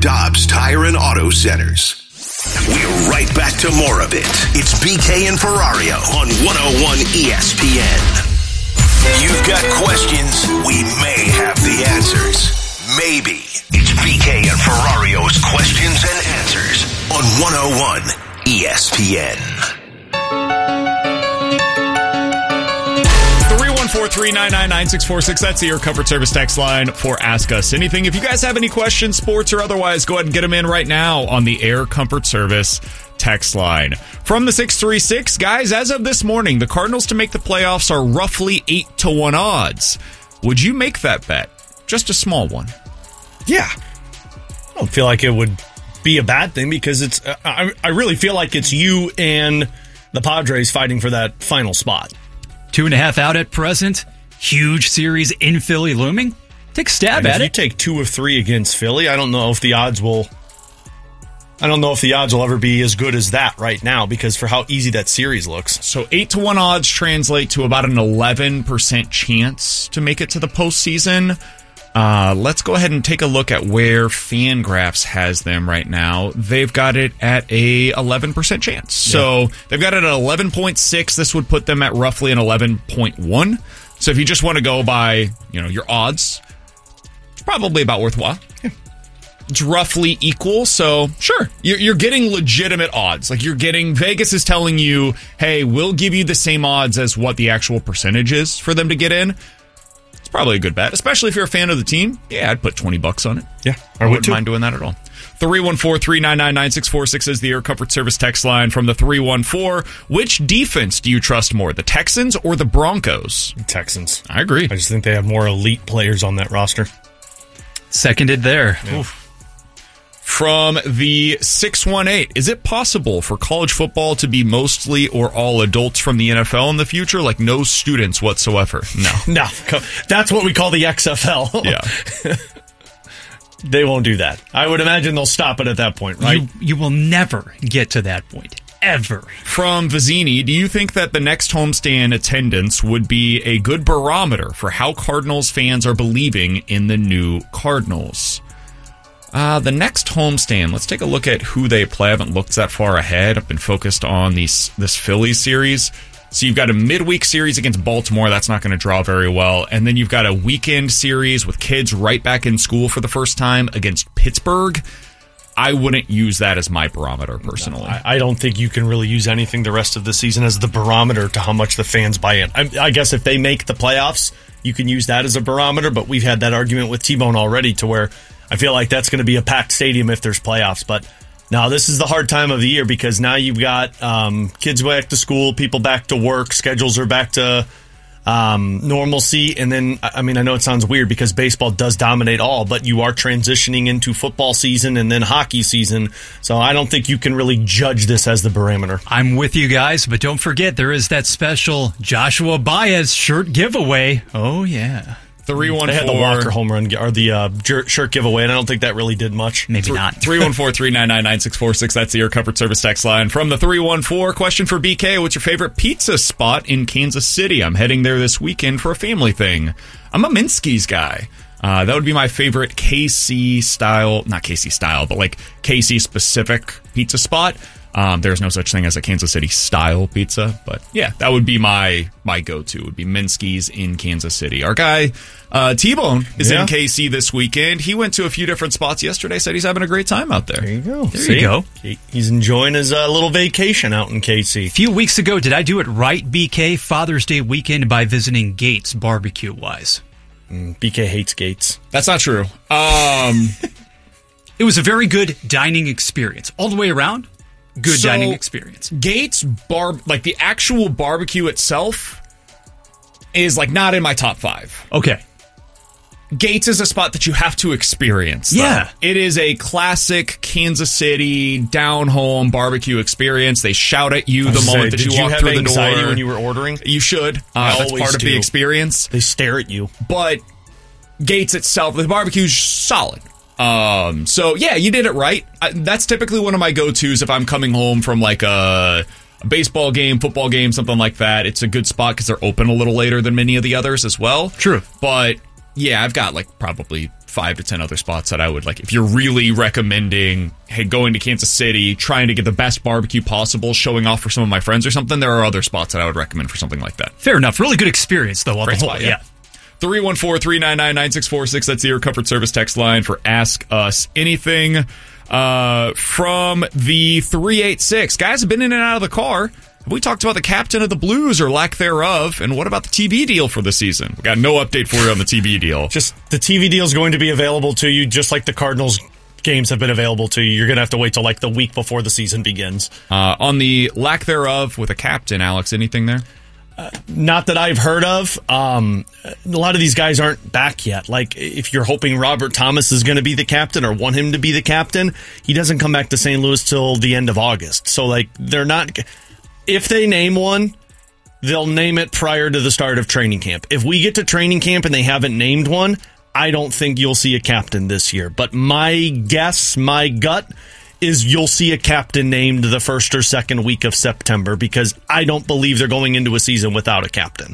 Dobbs Tire and Auto Centers. We're right back to more of it. It's BK and Ferrario on 101 ESPN. You've got questions, we may have the answers. Maybe. It's BK and Ferrario's questions and answers on 101 ESPN. 314-399-9646. That's the Air Comfort Service text line for Ask Us Anything. If you guys have any questions, sports or otherwise, go ahead and get them in right now on the Air Comfort Service text line. From the 636, guys, as of this morning, the Cardinals to make the playoffs are roughly 8-1 odds. Would you make that bet? Just a small one. Yeah. I don't feel like it would be a bad thing because it's. I really feel like it's you and the Padres fighting for that final spot. 2.5 out at present. Huge series in Philly looming. Take a stab at it. If you take 2 of 3 against Philly, I don't know if the odds will ever be as good as that right now because for how easy that series looks. So 8-1 odds translate to about an 11% chance to make it to the postseason. Let's go ahead and take a look at where Fangraphs has them right now. They've got it at a 11% chance. So they've got it at 11.6. This would put them at roughly an 11.1. So if you just want to go by, your odds, it's probably about worthwhile. Yeah. It's roughly equal. So sure, you're getting legitimate odds. Like Vegas is telling you, hey, we'll give you the same odds as what the actual percentage is for them to get in. Probably a good bet, especially if you're a fan of the team. Yeah, I'd put $20 on it. Yeah, I wouldn't mind doing that at all. 314-399-9646 is the Air Comfort Service text line from the 314. Which defense do you trust more, the Texans or the Broncos? Texans. I agree. I just think they have more elite players on that roster. Seconded there. Yeah. From the 618, is it possible for college football to be mostly or all adults from the NFL in the future? Like no students whatsoever? No. No. That's what we call the XFL. Yeah. They won't do that. I would imagine they'll stop it at that point, right? You will never get to that point. Ever. From Vizzini, do you think that the next homestand attendance would be a good barometer for how Cardinals fans are believing in the new Cardinals? The next homestand, let's take a look at who they play. I haven't looked that far ahead. I've been focused on this Phillies series. So you've got a midweek series against Baltimore. That's not going to draw very well. And then you've got a weekend series with kids right back in school for the first time against Pittsburgh. I wouldn't use that as my barometer, personally. No, I don't think you can really use anything the rest of the season as the barometer to how much the fans buy in. I guess if they make the playoffs, you can use that as a barometer, but we've had that argument with T-Bone already to where I feel like that's going to be a packed stadium if there's playoffs. But now this is the hard time of the year because now you've got kids back to school, people back to work, schedules are back to normalcy. And then, I know it sounds weird because baseball does dominate all, but you are transitioning into football season and then hockey season. So I don't think you can really judge this as the barometer. I'm with you guys, but don't forget there is that special Joshua Baez shirt giveaway. Oh, yeah. 314. They had the Walker home run or the shirt giveaway, and I don't think that really did much. Maybe not. 314-399-9646. That's the Air Comfort Service text line. From the 314, question for BK. What's your favorite pizza spot in Kansas City? I'm heading there this weekend for a family thing. I'm a Minsky's guy. That would be my favorite KC style, not KC style, but like KC specific pizza spot. There's no such thing as a Kansas City style pizza, but yeah, that would be my go-to. Would be Minsky's in Kansas City. Our guy T-Bone is in KC this weekend. He went to a few different spots yesterday. Said he's having a great time out there. There you go. There you go. He's enjoying his little vacation out in KC. A few weeks ago, did I do it right, BK? Father's Day weekend by visiting Gates barbecue-wise. BK hates Gates. That's not true. It was a very good dining experience all the way around. Good dining experience. Gates like the actual barbecue itself is like not in my top 5. Okay. Gates is a spot that you have to experience. Though. Yeah. It is a classic Kansas City down-home barbecue experience. They shout at you the moment that you walk through the door. Did you have anxiety when you were ordering? You should. That's part of the experience. They stare at you. But Gates itself, the barbecue's solid. So yeah, you did it right. That's typically one of my go-tos if I'm coming home from like a baseball game, football game, something like that. It's a good spot because they're open a little later than many of the others as well. True. But yeah, I've got like probably 5 to 10 other spots that I would like. If you're really recommending, hey, going to Kansas City, trying to get the best barbecue possible, showing off for some of my friends or something, there are other spots that I would recommend for something like that. Fair enough. Really good experience, though, on Great the whole. spot, yeah. 314-399-9646. That's the Air Comfort Service text line for Ask Us Anything. From the 386. Guys have been in and out of the car. Have we talked about the captain of the Blues or lack thereof? And what about the TV deal for the season? We got no update for you on the TV deal. Just the TV deal is going to be available to you just like the Cardinals games have been available to you. You're going to have to wait till like the week before the season begins. On the lack thereof with a captain, Alex, anything there? Not that I've heard of. A lot of these guys aren't back yet. Like, if you're hoping Robert Thomas is going to be the captain or want him to be the captain, he doesn't come back to St. Louis till the end of August. So, like, they're not... If they name one, they'll name it prior to the start of training camp. If we get to training camp and they haven't named one, I don't think you'll see a captain this year. But my guess, my gut, is you'll see a captain named the first or second week of September, because I don't believe they're going into a season without a captain.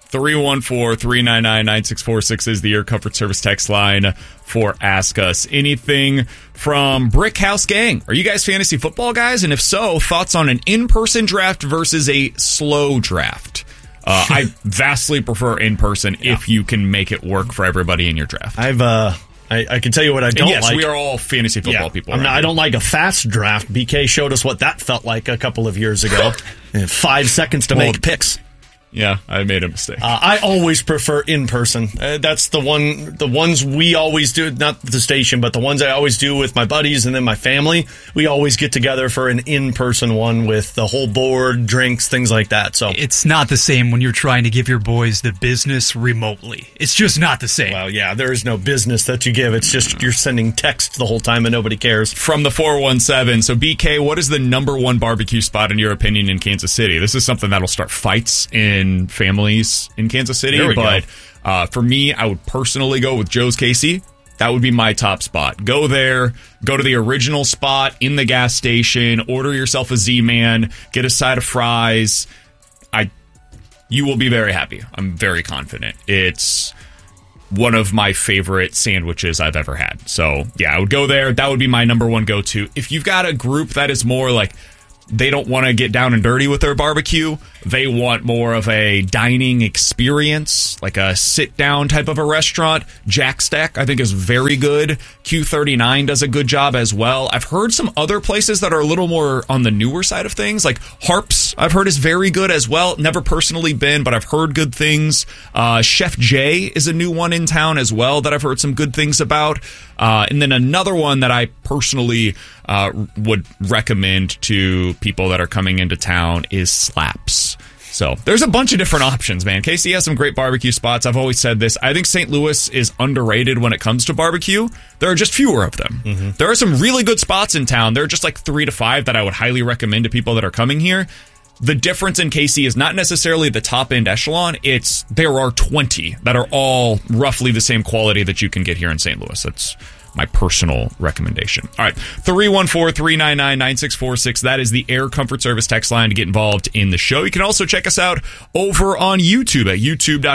314-399-9646 is the Air Comfort Service text line for Ask Us Anything. From Brickhouse Gang, are you guys fantasy football guys? And if so, thoughts on an in-person draft versus a slow draft? I vastly prefer in-person if you can make it work for everybody in your draft. I can tell you what I don't like. Yes, we are all fantasy football people. I don't like a fast draft. BK showed us what that felt like a couple of years ago. 5 seconds to make picks. Yeah, I made a mistake. I always prefer in person. That's the ones we always do, not the station, but the ones I always do with my buddies and then my family. We always get together for an in-person one with the whole board, drinks, things like that. So it's not the same when you're trying to give your boys the business remotely. It's just not the same. Well, yeah, there is no business that you give. It's just you're sending text the whole time and nobody cares. From the 417. So, BK, what is the number one barbecue spot, in your opinion, in Kansas City? This is something that'll start fights in families in Kansas City, but for me, I would personally go with Joe's Casey. That would be my top spot. Go there, go to the original spot in the gas station, order yourself a Z-Man, get a side of fries. You will be very happy. I'm very confident. It's one of my favorite sandwiches I've ever had. So, yeah, I would go there. That would be my number one go-to. If you've got a group that is more like they don't want to get down and dirty with their barbecue, they want more of a dining experience, like a sit-down type of a restaurant, Jack Stack, I think, is very good. Q39 does a good job as well. I've heard some other places that are a little more on the newer side of things, like Harps, I've heard is very good as well. Never personally been, but I've heard good things. Chef J is a new one in town as well that I've heard some good things about. And then another one that I personally would recommend to people that are coming into town is Slaps. So there's a bunch of different options, man. KC has some great barbecue spots. I've always said this. I think St. Louis is underrated when it comes to barbecue. There are just fewer of them. Mm-hmm. There are some really good spots in town. There are just like 3 to 5 that I would highly recommend to people that are coming here. The difference in KC is not necessarily the top end echelon. It's there are 20 that are all roughly the same quality that you can get here in St. Louis. That's my personal recommendation. All right, 314-399-9646. That is the Air Comfort Service text line to get involved in the show. You can also check us out over on YouTube at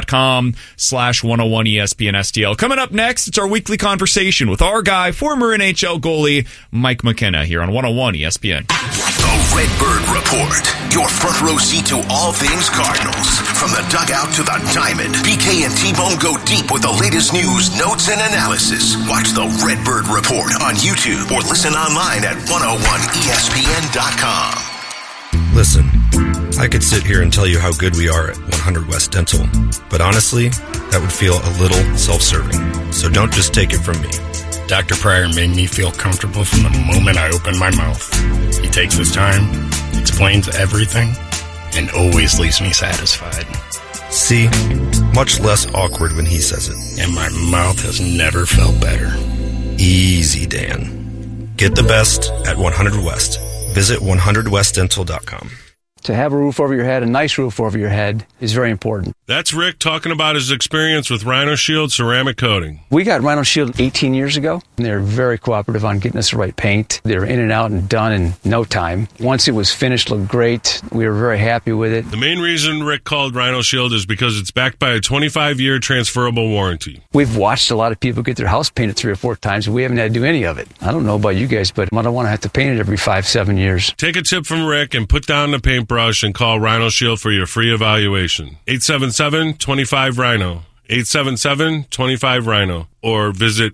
youtube.com/101ESPNSTL. Coming up next, it's our weekly conversation with our guy, former NHL goalie Mike McKenna here on 101 ESPN. The Redbird Report, your front row seat to all things Cardinals. From the dugout to the diamond, BK and T-Bone go deep with the latest news, notes, and analysis. Watch the Redbird Report on YouTube or listen online at 101ESPN.com. Listen, I could sit here and tell you how good we are at 100 West Dental, but honestly, that would feel a little self-serving. So don't just take it from me. Dr. Pryor made me feel comfortable from the moment I opened my mouth. He takes his time, explains everything, and always leaves me satisfied. See? Much less awkward when he says it. And my mouth has never felt better. Easy, Dan. Get the best at 100 West. Visit 100westdental.com. To have a roof over your head, a nice roof over your head, is very important. That's Rick talking about his experience with Rhino Shield ceramic coating. We got Rhino Shield 18 years ago, and they were very cooperative on getting us the right paint. They were in and out and done in no time. Once it was finished, looked great. We were very happy with it. The main reason Rick called Rhino Shield is because it's backed by a 25-year transferable warranty. We've watched a lot of people get their house painted 3 or 4 times, and we haven't had to do any of it. I don't know about you guys, but I don't want to have to paint it every 5-7 years. Take a tip from Rick and put down the paintbrush and call Rhino Shield for your free evaluation. 877-25-RHINO. 877-25-RHINO. Or visit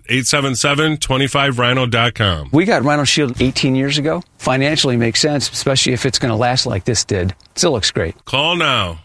877-25rhino.com. We got Rhino Shield 18 years ago. Financially makes sense, especially if it's going to last like this did. Still looks great. Call now.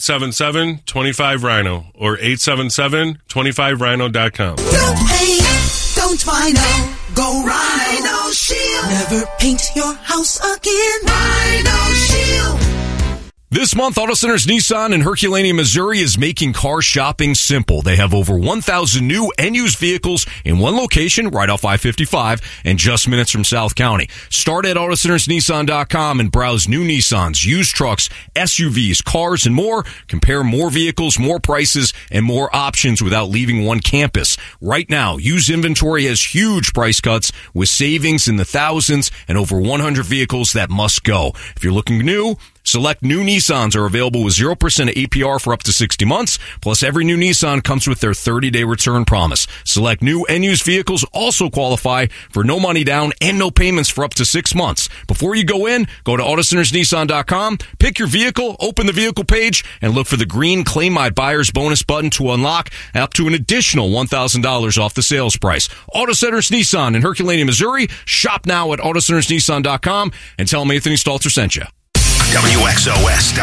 877-25-RHINO or 877-25rhino.com. No paint, don't Rhino. Go Rhino Shield. Never paint your house again. Rhino Shield. This month, Auto Centers Nissan in Herculaneum, Missouri is making car shopping simple. They have over 1,000 new and used vehicles in one location right off I-55 and just minutes from South County. Start at AutoCentersNissan.com and browse new Nissans, used trucks, SUVs, cars, and more. Compare more vehicles, more prices, and more options without leaving one campus. Right now, used inventory has huge price cuts with savings in the thousands and over 100 vehicles that must go. If you're looking new, select new Nissans are available with 0% APR for up to 60 months. Plus, every new Nissan comes with their 30-day return promise. Select new and used vehicles also qualify for no money down and no payments for up to 6 months. Before you go in, go to AutoCentersNissan.com, pick your vehicle, open the vehicle page, and look for the green Claim My Buyer's Bonus button to unlock up to an additional $1,000 off the sales price. Auto Centers Nissan in Herculaneum, Missouri. Shop now at AutoCentersNissan.com and tell them Anthony Stalter sent you. WXOS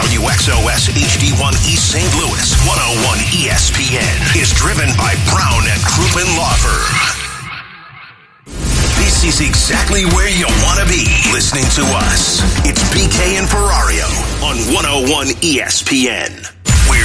HD1 East St. Louis 101 ESPN is driven by Brown and Crouppen Law Firm. This is exactly where you want to be listening to us. It's BK and Ferrario on 101 ESPN.